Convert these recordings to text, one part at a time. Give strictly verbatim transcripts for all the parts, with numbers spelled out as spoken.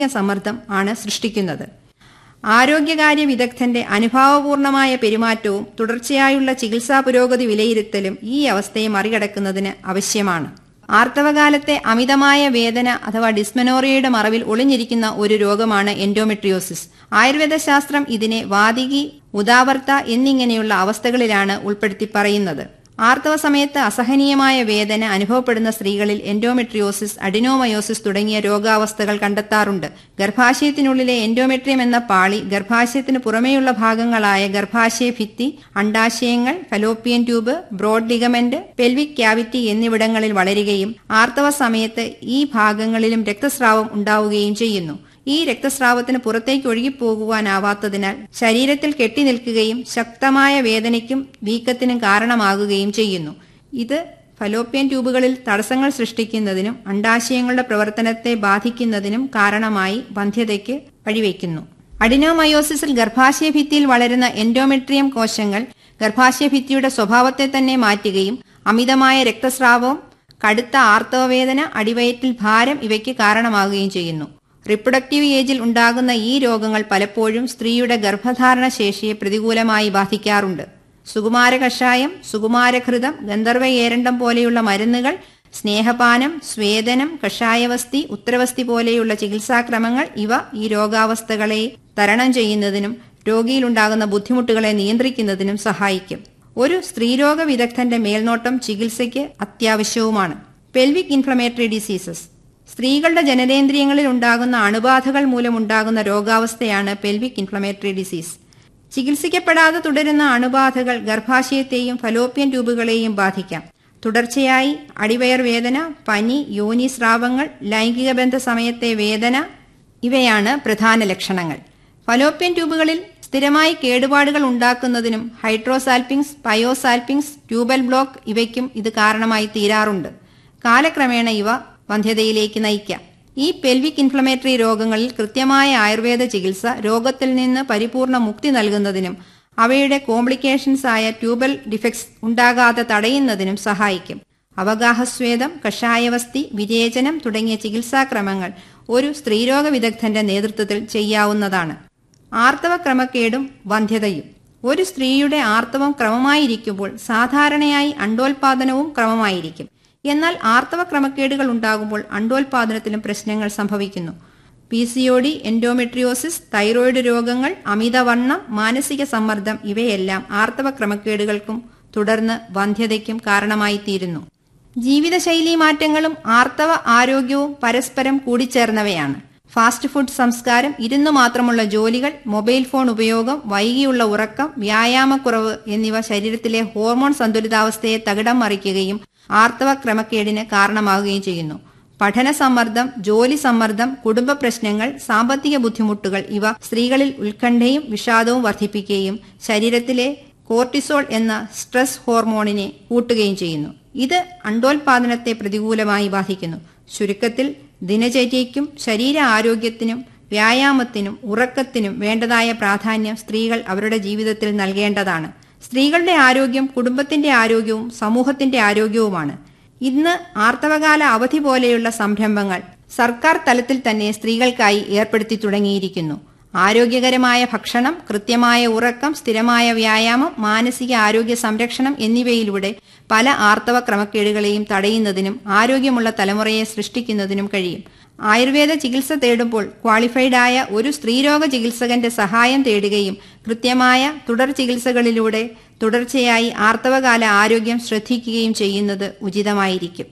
സമ്മർദ്ദം ആണ് സൃഷ്ടിക്കുന്നത്. ആരോഗ്യകാര്യ വിദഗ്ധന്റെ അനുഭാവപൂർണമായ പെരുമാറ്റവും തുടർച്ചയായുള്ള ചികിത്സാ പുരോഗതി വിലയിരുത്തലും ഈ അവസ്ഥയെ മറികടക്കുന്നതിന് ആവശ്യമാണ്. ആർത്തവകാലത്തെ അമിതമായ വേദന അഥവാ ഡിസ്മെനോറിയയുടെ മറവിൽ ഒളിഞ്ഞിരിക്കുന്ന ഒരു രോഗമാണ് എൻഡോമെട്രിയോസിസ്. ആയുർവേദ ശാസ്ത്രം ഇതിനെ വാതികി, ഉദാവർത്ത എന്നിങ്ങനെയുള്ള അവസ്ഥകളിലാണ് ഉൾപ്പെടുത്തി പറയുന്നത്. ആർത്തവ സമയത്ത് അസഹനീയമായ വേദന അനുഭവപ്പെടുന്ന സ്ത്രീകളിൽ എൻഡോമെട്രിയോസിസ്, അഡിനോമയോസിസ് തുടങ്ങിയ രോഗാവസ്ഥകൾ കണ്ടെത്താറുണ്ട്. ഗർഭാശയത്തിനുള്ളിലെ എൻഡോമെട്രിയം എന്ന പാളി ഗർഭാശയത്തിന് പുറമേയുള്ള ഭാഗങ്ങളായ ഗർഭാശയ ഭിത്തി, അണ്ഡാശയങ്ങൾ, Fallopian tube, broad ligament, pelvic cavity എന്നിവിടങ്ങളിൽ വളരുകയും ആർത്തവ സമയത്ത് ഈ ഭാഗങ്ങളിലും രക്തസ്രാവം ഉണ്ടാവുകയും ചെയ്യുന്നു. ഈ രക്തസ്രാവത്തിന് പുറത്തേക്ക് ഒഴുകിപ്പോകുവാനാവാത്തതിനാൽ ശരീരത്തിൽ കെട്ടിനിൽക്കുകയും ശക്തമായ വേദനയ്ക്കും വീക്കത്തിനും കാരണമാകുകയും ചെയ്യുന്നു. ഇത് ഫലോപ്പിയൻ ട്യൂബുകളിൽ തടസ്സങ്ങൾ സൃഷ്ടിക്കുന്നതിനും അണ്ഡാശയങ്ങളുടെ പ്രവർത്തനത്തെ ബാധിക്കുന്നതിനും കാരണമായി വന്ധ്യതയ്ക്ക് വഴിവെക്കുന്നു. അഡിനോമയോസിസിൽ ഗർഭാശയ ഭിത്തിയിൽ വളരുന്ന എൻഡോമെട്രിയം കോശങ്ങൾ ഗർഭാശയ ഭിത്തിയുടെ സ്വഭാവത്തെ തന്നെ മാറ്റുകയും അമിതമായ രക്തസ്രാവവും, കടുത്ത ആർത്തവവേദന, അടിവയറ്റിൽ ഭാരം ഇവയ്ക്ക് കാരണമാകുകയും ചെയ്യുന്നു. റിപ്രൊഡക്റ്റീവ് ഏജിൽ ഉണ്ടാകുന്ന ഈ രോഗങ്ങൾ പലപ്പോഴും സ്ത്രീയുടെ ഗർഭധാരണ ശേഷിയെ പ്രതികൂലമായി ബാധിക്കാറുണ്ട്. സുകുമാര കഷായം, സുകുമാരഘൃതം, ഗന്ധർവ ഏരണ്ടം പോലെയുള്ള മരുന്നുകൾ, സ്നേഹപാനം, സ്വേദനം, കഷായവസ്തി, ഉത്തരവസ്തി പോലെയുള്ള ചികിത്സാക്രമങ്ങൾ ഇവ ഈ രോഗാവസ്ഥകളെ തരണം ചെയ്യുന്നതിനും രോഗിയിലുണ്ടാകുന്ന ബുദ്ധിമുട്ടുകളെ നിയന്ത്രിക്കുന്നതിനും സഹായിക്കും. ഒരു സ്ത്രീരോഗ വിദഗ്ധന്റെ മേൽനോട്ടം ചികിത്സയ്ക്ക് അത്യാവശ്യവുമാണ്. Pelvic inflammatory diseases. സ്ത്രീകളുടെ ജനനേന്ദ്രിയങ്ങളിൽ ഉണ്ടാകുന്ന അണുബാധകൾ മൂലമുണ്ടാകുന്ന രോഗാവസ്ഥയാണ് പെൽവിക് ഇൻഫ്ലമേറ്ററി ഡിസീസ്. ചികിത്സിക്കപ്പെടാതെ തുടരുന്ന അണുബാധകൾ ഗർഭാശയത്തെയും ഫലോപ്പിയൻ ട്യൂബുകളെയും ബാധിക്കാം. തുടർച്ചയായി അടിവയർ വേദന, പനി, യോനിസ്രാവങ്ങൾ, ലൈംഗിക ബന്ധ സമയത്തെ വേദന ഇവയാണ് പ്രധാന ലക്ഷണങ്ങൾ. ഫലോപ്പിയൻ ട്യൂബുകളിൽ സ്ഥിരമായി കേടുപാടുകൾ ഉണ്ടാക്കുന്നതിനും ഹൈഡ്രോസാൽപിങ്സ്, പയോസാൽപിങ്സ്, ട്യൂബൽ ബ്ലോക്ക് ഇവയ്ക്കും ഇത് കാരണമായി തീരാറുണ്ട്. കാലക്രമേണ ഇവ വന്ധ്യതയിലേക്ക് നയിക്കാം. ഈ പെൽവിക് ഇൻഫ്ലമേറ്ററി രോഗങ്ങളിൽ കൃത്യമായ ആയുർവേദ ചികിത്സ രോഗത്തിൽ നിന്ന് പരിപൂർണ മുക്തി നൽകുന്നതിനും അവയുടെ കോംപ്ലിക്കേഷൻസ് ആയ ട്യൂബൽ ഡിഫക്ട്സ് ഉണ്ടാകാതെ തടയുന്നതിനും സഹായിക്കും. അവഗാഹസ്വേദം, കഷായവസ്തി, വിരേചനം തുടങ്ങിയ ചികിത്സാക്രമങ്ങൾ ഒരു സ്ത്രീരോഗ വിദഗ്ധന്റെ നേതൃത്വത്തിൽ ചെയ്യാവുന്നതാണ്. ആർത്തവ ക്രമക്കേടും വന്ധ്യതയും. ഒരു സ്ത്രീയുടെ ആർത്തവം ക്രമമായിരിക്കുമ്പോൾ സാധാരണയായി അണ്ഡോൽപാദനവും ക്രമമായിരിക്കും. എന്നാൽ ആർത്തവ ക്രമക്കേടുകൾ ഉണ്ടാകുമ്പോൾ അണ്ഡോൽപാദനത്തിലും പ്രശ്നങ്ങൾ സംഭവിക്കുന്നു. P C O D, endometriosis, thyroid രോഗങ്ങൾ, അമിതവണ്ണം, മാനസിക സമ്മർദ്ദം ഇവയെല്ലാം ആർത്തവ ക്രമക്കേടുകൾക്കും തുടർന്ന് വന്ധ്യതയ്ക്കും കാരണമായി തീരുന്നു. ജീവിതശൈലീ മാറ്റങ്ങളും ആർത്തവ ആരോഗ്യവും പരസ്പരം കൂടിച്ചേർന്നവയാണ്. ഫാസ്റ്റ് ഫുഡ് സംസ്കാരം, ഇരുന്നു മാത്രമുള്ള ജോലികൾ, മൊബൈൽ ഫോൺ ഉപയോഗം, വൈകിയുള്ള ഉറക്കം, വ്യായാമക്കുറവ് എന്നിവ ശരീരത്തിലെ ഹോർമോൺ സന്തുലിതാവസ്ഥയെ തകിടം മറിക്കുകയും ആർത്തവ ക്രമക്കേടിന് കാരണമാവുകയും ചെയ്യുന്നു. പഠന സമ്മർദ്ദം, ജോലി സമ്മർദ്ദം, കുടുംബ പ്രശ്നങ്ങൾ, സാമ്പത്തിക ബുദ്ധിമുട്ടുകൾ ഇവ സ്ത്രീകളിൽ ഉത്കണ്ഠയും വിഷാദവും വർദ്ധിപ്പിക്കുകയും ശരീരത്തിലെ കോർട്ടിസോൾ എന്ന സ്ട്രെസ് ഹോർമോണിനെ കൂട്ടുകയും ചെയ്യുന്നു. ഇത് അണ്ഡോൽപാദനത്തെ പ്രതികൂലമായി ബാധിക്കുന്നു. ചുരുക്കത്തിൽ ദിനചര്യയ്ക്കും ശരീര ആരോഗ്യത്തിനും വ്യായാമത്തിനും ഉറക്കത്തിനും വേണ്ടതായ പ്രാധാന്യം സ്ത്രീകൾ അവരുടെ ജീവിതത്തിൽ നൽകേണ്ടതാണ്. സ്ത്രീകളുടെ ആരോഗ്യം കുടുംബത്തിന്റെ ആരോഗ്യവും സമൂഹത്തിന്റെ ആരോഗ്യവുമാണ്. ഇന്ന് ആർത്തവകാല അവധി പോലെയുള്ള സംരംഭങ്ങൾ സർക്കാർ തലത്തിൽ തന്നെ സ്ത്രീകൾക്കായി ഏർപ്പെടുത്തി തുടങ്ങിയിരിക്കുന്നു. ആരോഗ്യകരമായ ഭക്ഷണം, കൃത്യമായ ഉറക്കം, സ്ഥിരമായ വ്യായാമം, മാനസിക ആരോഗ്യ സംരക്ഷണം എന്നിവയിലൂടെ പല ആർത്തവ ക്രമക്കേടുകളെയും തടയുന്നതിനും ആരോഗ്യമുള്ള തലമുറയെ സൃഷ്ടിക്കുന്നതിനും കഴിയും. ആയുർവേദ ചികിത്സ തേടുമ്പോൾ ക്വാളിഫൈഡായ ഒരു സ്ത്രീരോഗ ചികിത്സകന്റെ സഹായം തേടുകയും കൃത്യമായ തുടർ ചികിത്സകളിലൂടെ തുടർച്ചയായി ആർത്തവകാല ആരോഗ്യം ശ്രദ്ധിക്കുകയും ചെയ്യുന്നത് ഉചിതമായിരിക്കും.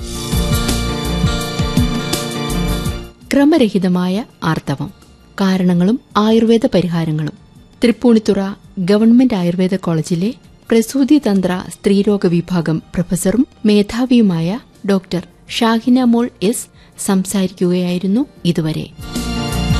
ക്രമരഹിതമായ ആർത്തവം, കാരണങ്ങളും ആയുർവേദ പരിഹാരങ്ങളും. തൃപ്പൂണിത്തുറ ഗവൺമെന്റ് ആയുർവേദ കോളേജിലെ പ്രസൂതി തന്ത്ര സ്ത്രീരോഗ വിഭാഗം പ്രൊഫസറും മേധാവിയുമായ ഡോക്ടർ ഷാഹിന മോൾ എസ് സംസാരിക്കുകയായിരുന്നു ഇതുവരെ.